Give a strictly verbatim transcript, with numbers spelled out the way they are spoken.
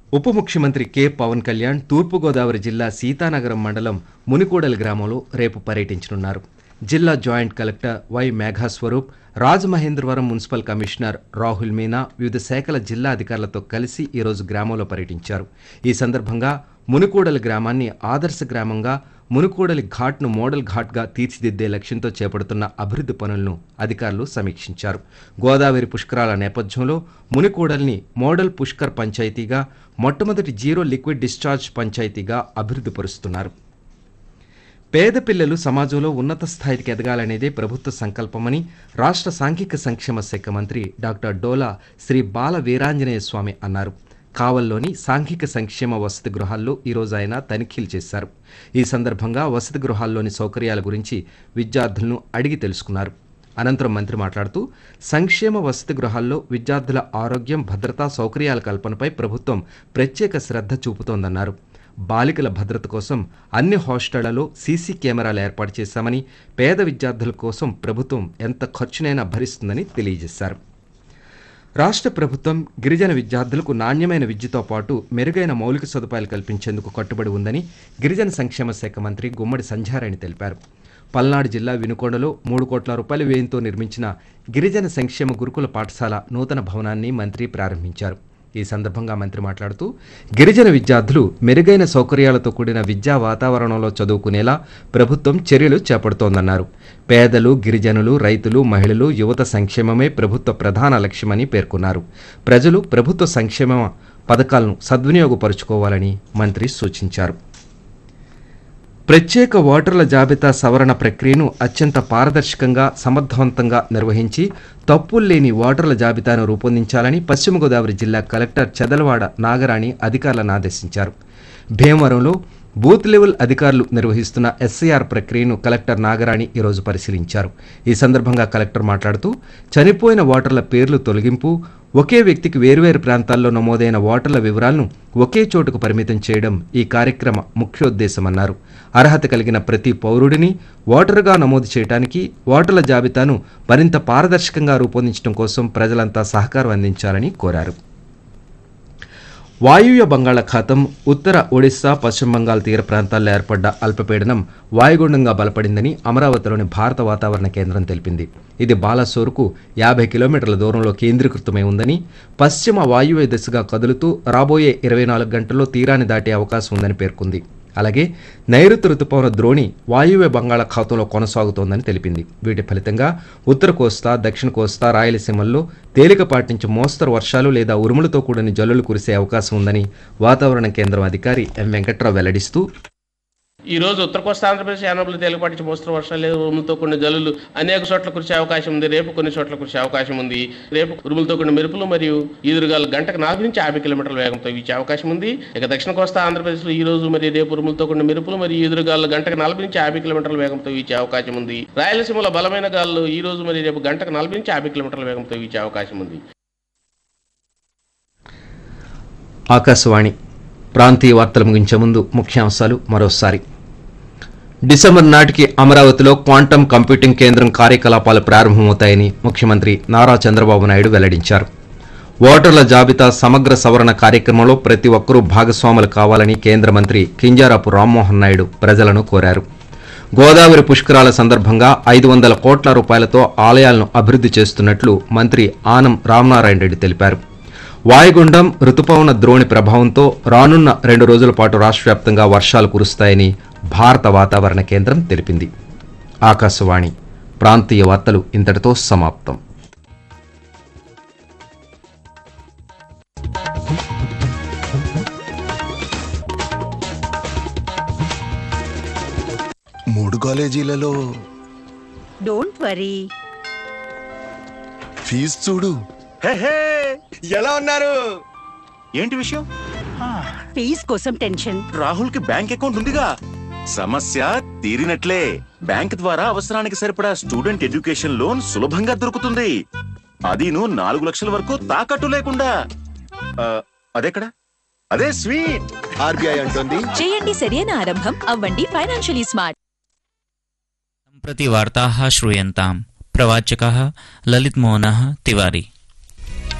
ఉప ముఖ్యమంత్రి కె పవన్ కళ్యాణ్ తూర్పుగోదావరి జిల్లా సీతానగరం మండలం మునికూడలి గ్రామంలో రేపు పర్యటించనున్నారు. జిల్లా joint collector Y Meghaswaroop, Rajamahendravaram municipal commissioner Rahul Meena వివిధ శాఖల జిల్లా అధికారులతో కలిసి ఈరోజు గ్రామంలో పర్యటించారు. ఈ సందర్భంగా మునికూడలి గ్రామాన్ని ఆదర్శ గ్రామంగా, మునికూడలి ఘాట్ను మోడల్ ఘాట్గా తీర్చిదిద్దే లక్ష్యంతో చేపడుతున్న అభివృద్ధి పనులను అధికారులు సమీక్షించారు. గోదావరి పుష్కరాల నేపథ్యంలో మునికూడలిని మోడల్ పుష్కర్ పంచాయతీగా, మొట్టమొదటి జీరో లిక్విడ్ డిశ్చార్జ్ పంచాయతీగా అభివృద్ధి పరుస్తున్నారు. పేద పిల్లలు సమాజంలో ఉన్నత స్థాయికి ఎదగాలనేదే ప్రభుత్వ సంకల్పమని రాష్ట్ర సాంఘిక సంక్షేమ శాఖ మంత్రి డాక్టర్ డోలా శ్రీ బాల వీరాంజనేయ స్వామి అన్నారు. కావల్లోని సాంఘిక సంక్షేమ వసతి గృహాల్లో ఈరోజు ఆయన తనిఖీలు చేశారు. ఈ సందర్భంగా వసతి గృహాల్లోని సౌకర్యాల గురించి విద్యార్థులను అడిగి తెలుసుకున్నారు. అనంతరం మంత్రి మాట్లాడుతూ, సంక్షేమ వసతి గృహాల్లో విద్యార్థుల ఆరోగ్యం, భద్రత, సౌకర్యాల కల్పనపై ప్రభుత్వం ప్రత్యేక శ్రద్ధ చూపుతోందన్నారు. బాలికల భద్రత కోసం అన్ని హాస్టళ్లలో సీసీ కెమెరాలు ఏర్పాటు చేశామని, పేద విద్యార్థుల కోసం ప్రభుత్వం ఎంత ఖర్చునైనా భరిస్తుందని తెలియజేశారు. రాష్ట్ర ప్రభుత్వం గిరిజన విద్యార్థులకు నాణ్యమైన విద్యతో పాటు మెరుగైన మౌలిక సదుపాయాలు కల్పించేందుకు కట్టుబడి ఉందని గిరిజన సంక్షేమ శాఖ మంత్రి గుమ్మడి సంధ్యారాణి తెలిపారు. పల్నాడు జిల్లా వినుకొండలో మూడు కోట్ల రూపాయల వ్యయంతో నిర్మించిన గిరిజన సంక్షేమ గురుకుల పాఠశాల నూతన భవనాన్ని మంత్రి ప్రారంభించారు. ఈ సందర్భంగా మంత్రి మాట్లాడుతూ, గిరిజన విద్యార్థులు మెరుగైన సౌకర్యాలతో కూడిన విద్యా వాతావరణంలో చదువుకునేలా ప్రభుత్వం చర్యలు చేపడుతోందన్నారు. పేదలు, గిరిజనులు, రైతులు, మహిళలు, యువత సంక్షేమమే ప్రభుత్వ ప్రధాన లక్ష్యమని పేర్కొన్నారు. ప్రజలు ప్రభుత్వ సంక్షేమ పథకాలను సద్వినియోగపరుచుకోవాలని మంత్రి సూచించారు. ప్రత్యేక ఓటర్ల జాబితా సవరణ ప్రక్రియను అత్యంత పారదర్శకంగా, సమర్థవంతంగా నిర్వహించి తప్పులు లేని ఓటర్ల జాబితాను రూపొందించాలని పశ్చిమ గోదావరి జిల్లా కలెక్టర్ చెదలవాడ నాగరాణి అధికారులను ఆదేశించారు. భీమవరంలో బూత్ లెవెల్ అధికారులు నిర్వహిస్తున్న ఎస్ఐఆర్ ప్రక్రియను కలెక్టర్ నాగరాణి ఈరోజు పరిశీలించారు. ఈ సందర్భంగా కలెక్టర్ మాట్లాడుతూ, చనిపోయిన ఓటర్ల పేర్లు తొలగింపు, ఒకే వ్యక్తికి వేర్వేరు ప్రాంతాల్లో నమోదైన ఓటర్ల వివరాలను ఒకే చోటుకు పరిమితం చేయడం ఈ కార్యక్రమ ముఖ్యోద్దేశమన్నారు. అర్హత కలిగిన ప్రతి పౌరుడిని ఓటరుగా నమోదు చేయడానికి ఓటర్ల జాబితాను మరింత పారదర్శకంగా రూపొందించడం కోసం ప్రజలంతా సహకారం అందించాలని కోరారు. వాయువ్య బంగాళాఖాతం, ఉత్తర ఒడిశా, పశ్చిమ బంగాల్ తీర ప్రాంతాల్లో ఏర్పడ్డ అల్పపీడనం వాయుగుండంగా బలపడిందని అమరావతిలోని భారత వాతావరణ కేంద్రం తెలిపింది. ఇది బాలాసోర్కు యాభై కిలోమీటర్ల దూరంలో కేంద్రీకృతమై ఉందని, పశ్చిమ వాయువ్య దిశగా కదులుతూ రాబోయే ఇరవై నాలుగు గంటల్లో తీరాన్ని దాటే అవకాశం ఉందని పేర్కొంది. అలాగే నైరుతి రుతుపవన ద్రోణి వాయువ్య బంగాళాఖాతంలో కొనసాగుతోందని తెలిపింది. వీటి ఫలితంగా ఉత్తర కోస్తా, దక్షిణ కోస్తా, రాయలసీమల్లో తేలికపాటి నుంచి మోస్తరు వర్షాలు లేదా ఉరుములతో కూడిన జల్లులు కురిసే అవకాశం ఉందని వాతావరణ కేంద్రం అధికారి ఎం వెంకట్రావు వెల్లడిస్తూ, ఈ రోజు ఉత్తర కోస్తా ఆంధ్రప్రదేశ్ యానబులు తేలికపాటి మోస్తరు వర్షాలు లేదా ఉరుములతో కూడిన జల్లులు అనేక చోట్ల కురిసే అవకాశం ఉంది. రేపు కొన్ని చోట్ల కురిసే అవకాశం ఉంది. రేపు ఉరుములతో కూడిన మెరుపులు మరియు ఈదురుగాలు గంటకు నాలుగు నుంచి యాభై కిలోమీటర్ల వేగంతో వీచే అవకాశం ఉంది. ఇక దక్షిణ కోస్తా ఆంధ్రప్రదేశ్లో ఈ రోజు మరియు రేపు ఉరుములతో కూడిన మెరుపులు మరియు ఈదురుగాలు గంటకు నలభై నుంచి యాభై కిలోమీటర్ల వేగంతో వీచే అవకాశం ఉంది. రాయలసీమలో బలమైన గాలులు ఈ రోజు మరియు రేపు గంటకు నలభై నుంచి యాభై కిలోమీటర్ల వేగంతో వీచే అవకాశం ఉంది. ఆకాశవాణి ప్రాంతీయ వార్తలు ముగించే ముందు ముఖ్యాంశాలు మరోసారి. డిసెంబర్ నాటికి అమరావతిలో క్వాంటమ్ కంప్యూటింగ్ కేంద్రం కార్యకలాపాలు ప్రారంభమవుతాయని ముఖ్యమంత్రి నారా చంద్రబాబు నాయుడు వెల్లడించారు. ఓటర్ల జాబితా సమగ్ర సవరణ కార్యక్రమంలో ప్రతి ఒక్కరూ భాగస్వాములు కావాలని కేంద్ర మంత్రి కింజారాపు రామ్మోహన్ నాయుడు ప్రజలను కోరారు. గోదావరి పుష్కరాల సందర్భంగా ఐదు వందల కోట్ల రూపాయలతో ఆలయాలను అభివృద్ధి చేస్తున్నట్లు మంత్రి ఆనం రామనారాయణ రెడ్డి తెలిపారు. వాయుగుండం, రుతుపవన ద్రోణి ప్రభావంతో రానున్న రెండు రోజుల పాటు రాష్ట్ర వ్యాప్తంగా వర్షాలు కురుస్తాయని భారత వాతావరణ కేంద్రం తెలిపింది. ఆకాశవాణి ప్రాంతీయ వార్తలు ఇంతటితో సమాప్తం. మూడు కాలేజీలలో డోంట్ వరీ, ఫీజు చూడు. ఎలా ఉన్నారు? ఏంటి విషయం? ఫీజ్ కోసం టెన్షన్. రాహుల్ కి బ్యాంక్ అకౌంట్ ఉందిగా, సమస్య తీరినట్లే. బ్యాంక్ ద్వారా అవసరానికి సరిపడా స్టూడెంట్ ఎడ్యుకేషన్ లోన్ సులభంగా దొరుకుతుంది. అదీను నాలుగు లక్షల వరకు తాకట్టు లేకుండా. అదెక్కడ? అదే స్వీట్. ఆర్బీఐ అంటుంది, చేయండి సరైన ఆరంభం, అవ్వండి ఫైనాన్షియలీ స్మార్ట్. సంప్రతి వార్తాः श्रूयन्ताम्. प्रवाचकः ललित मोहनः तिवारी।